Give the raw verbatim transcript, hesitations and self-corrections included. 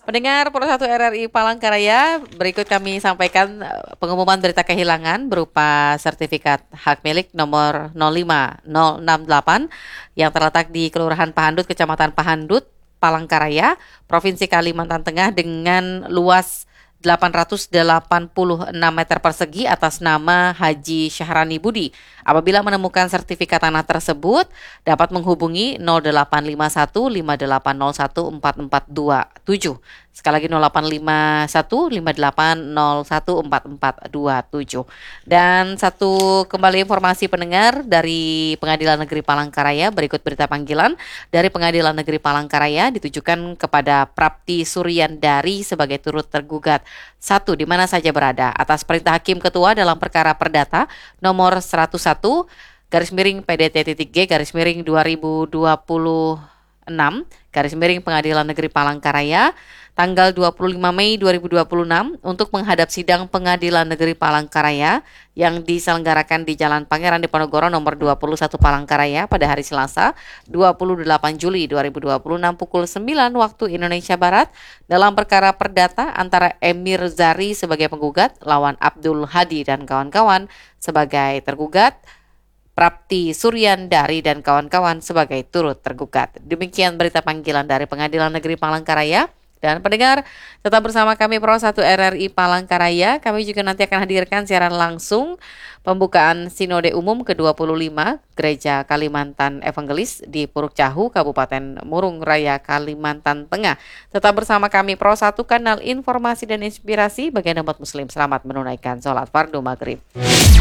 Pendengar Pro satu R R I Palangkaraya, berikut kami sampaikan eh, pengumuman berita kehilangan berupa sertifikat hak milik nomor nol lima nol enam delapan yang terletak di Kelurahan Pahandut, Kecamatan Pahandut, Palangkaraya, Provinsi Kalimantan Tengah dengan luas delapan ratus delapan puluh enam meter persegi atas nama Haji Syahrani Budi. Apabila menemukan sertifikat tanah tersebut, dapat menghubungi nol delapan lima satu lima delapan nol satu empat empat dua tujuh. Sekali lagi nol delapan lima satu lima delapan nol satu empat empat dua tujuh. Dan satu kembali informasi pendengar dari Pengadilan Negeri Palangkaraya, berikut berita panggilan dari Pengadilan Negeri Palangkaraya ditujukan kepada Prapti Suryandari sebagai turut tergugat. Satu, di mana saja berada atas perintah Hakim Ketua dalam perkara perdata nomor seratus satu garis miring P D T titik G garis miring dua ribu dua puluh enam garis miring Pengadilan Negeri Palangkaraya tanggal dua puluh lima Mei dua ribu dua puluh enam untuk menghadap sidang Pengadilan Negeri Palangkaraya yang diselenggarakan di Jalan Pangeran Diponegoro nomor dua puluh satu Palangkaraya pada hari Selasa dua puluh delapan Juli dua ribu dua puluh enam pukul sembilan waktu Indonesia Barat dalam perkara perdata antara Emir Zari sebagai penggugat lawan Abdul Hadi dan kawan-kawan sebagai tergugat, Prapti Suryandari dan kawan-kawan sebagai turut tergugat. Demikian berita panggilan dari Pengadilan Negeri Palangkaraya. Dan pendengar, tetap bersama kami Pro satu R R I Palangkaraya. Kami juga nanti akan hadirkan siaran langsung pembukaan Sinode Umum ke dua puluh lima Gereja Kalimantan Evangelis di Puruk Cahu, Kabupaten Murung Raya, Kalimantan Tengah. Tetap bersama kami Pro satu, kanal informasi dan inspirasi bagi Anda umat Muslim. Selamat menunaikan sholat fardu maghrib.